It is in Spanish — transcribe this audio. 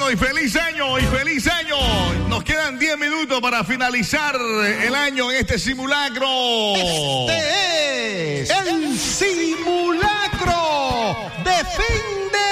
y feliz año, y feliz año. Nos quedan 10 minutos para finalizar el año en este simulacro. Este es el